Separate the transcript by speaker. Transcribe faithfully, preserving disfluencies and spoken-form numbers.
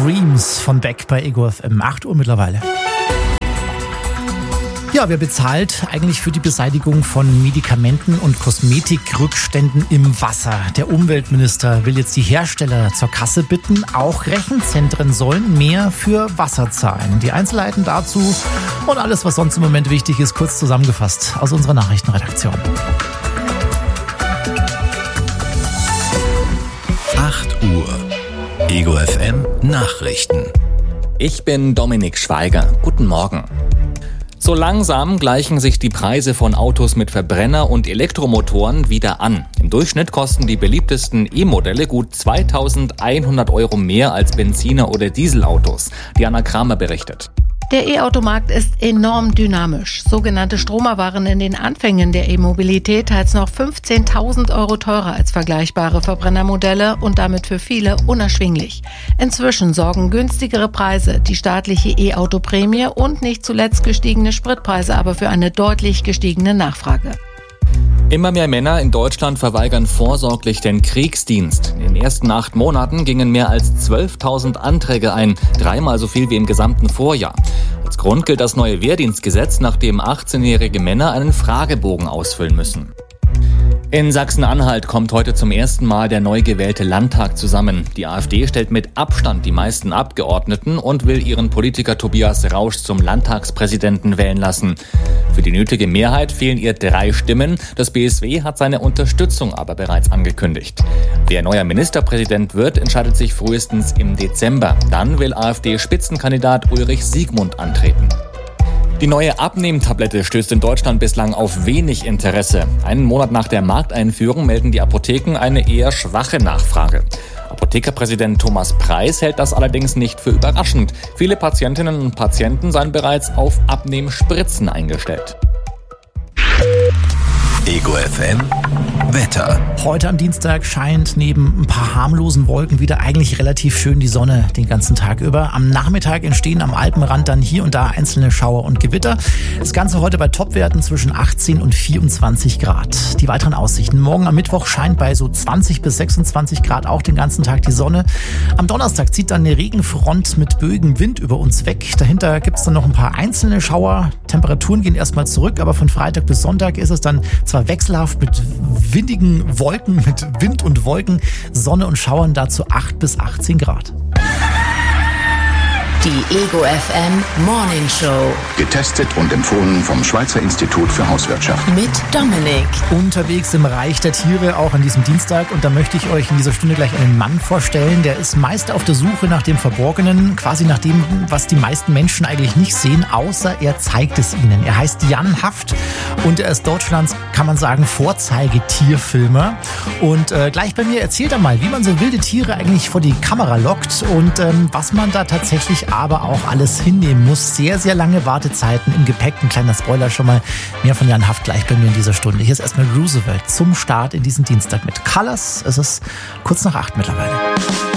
Speaker 1: Dreams von Beck bei Ego F M. acht Uhr mittlerweile. Ja, wer bezahlt eigentlich für die Beseitigung von Medikamenten und Kosmetikrückständen im Wasser? Der Umweltminister will jetzt die Hersteller zur Kasse bitten. Auch Rechenzentren sollen mehr für Wasser zahlen. Die Einzelheiten dazu und alles, was sonst im Moment wichtig ist, kurz zusammengefasst aus unserer Nachrichtenredaktion.
Speaker 2: acht Uhr. Ego F M Nachrichten.
Speaker 3: Ich bin Dominik Schweiger. Guten Morgen. So langsam gleichen sich die Preise von Autos mit Verbrenner und Elektromotoren wieder an. Im Durchschnitt kosten die beliebtesten E-Modelle gut zweitausendeinhundert Euro mehr als Benziner- oder Dieselautos. Diana Kramer berichtet.
Speaker 4: Der E-Automarkt ist enorm dynamisch. Sogenannte Stromer waren in den Anfängen der E-Mobilität teils noch fünfzehntausend Euro teurer als vergleichbare Verbrennermodelle und damit für viele unerschwinglich. Inzwischen sorgen günstigere Preise, die staatliche E-Auto-Prämie und nicht zuletzt gestiegene Spritpreise aber für eine deutlich gestiegene Nachfrage.
Speaker 3: Immer mehr Männer in Deutschland verweigern vorsorglich den Kriegsdienst. In den ersten acht Monaten gingen mehr als zwölftausend Anträge ein, dreimal so viel wie im gesamten Vorjahr. Als Grund gilt das neue Wehrdienstgesetz, nach dem achtzehnjährige Männer einen Fragebogen ausfüllen müssen. In Sachsen-Anhalt kommt heute zum ersten Mal der neu gewählte Landtag zusammen. Die AfD stellt mit Abstand die meisten Abgeordneten und will ihren Politiker Tobias Rausch zum Landtagspräsidenten wählen lassen. Für die nötige Mehrheit fehlen ihr drei Stimmen. Das B S W hat seine Unterstützung aber bereits angekündigt. Wer neuer Ministerpräsident wird, entscheidet sich frühestens im Dezember. Dann will AfD-Spitzenkandidat Ulrich Siegmund antreten. Die neue Abnehmtablette stößt in Deutschland bislang auf wenig Interesse. Einen Monat nach der Markteinführung melden die Apotheken eine eher schwache Nachfrage. Apothekerpräsident Thomas Preis hält das allerdings nicht für überraschend. Viele Patientinnen und Patienten seien bereits auf Abnehmspritzen eingestellt.
Speaker 2: Ego F M Wetter.
Speaker 1: Heute am Dienstag scheint neben ein paar harmlosen Wolken wieder eigentlich relativ schön die Sonne den ganzen Tag über. Am Nachmittag entstehen am Alpenrand dann hier und da einzelne Schauer und Gewitter. Das Ganze heute bei Topwerten zwischen achtzehn und vierundzwanzig Grad. Die weiteren Aussichten. Morgen am Mittwoch scheint bei so zwanzig bis sechsundzwanzig Grad auch den ganzen Tag die Sonne. Am Donnerstag zieht dann eine Regenfront mit böigem Wind über uns weg. Dahinter gibt es dann noch ein paar einzelne Schauer. Temperaturen gehen erstmal zurück, aber von Freitag bis Sonntag ist es dann zwar wechselhaft mit windigen Wolken, mit Wind und Wolken, Sonne und Schauern, dazu acht bis achtzehn Grad.
Speaker 5: Die Ego F M Morning Show.
Speaker 6: Getestet und empfohlen vom Schweizer Institut für Hauswirtschaft.
Speaker 5: Mit Dominik.
Speaker 1: Unterwegs im Reich der Tiere, auch an diesem Dienstag. Und da möchte ich euch in dieser Stunde gleich einen Mann vorstellen. Der ist meist auf der Suche nach dem Verborgenen, quasi nach dem, was die meisten Menschen eigentlich nicht sehen, außer er zeigt es ihnen. Er heißt Jan Haft und er ist Deutschlands, kann man sagen, Vorzeigetierfilmer. Und äh, gleich bei mir erzählt er mal, wie man so wilde Tiere eigentlich vor die Kamera lockt und ähm, was man da tatsächlich aber auch alles hinnehmen muss. Sehr, sehr lange Wartezeiten im Gepäck. Ein kleiner Spoiler schon mal. Mehr von Jan Haft gleich bei mir in dieser Stunde. Hier ist erstmal Roosevelt zum Start in diesen Dienstag mit Colors. Es ist kurz nach acht mittlerweile.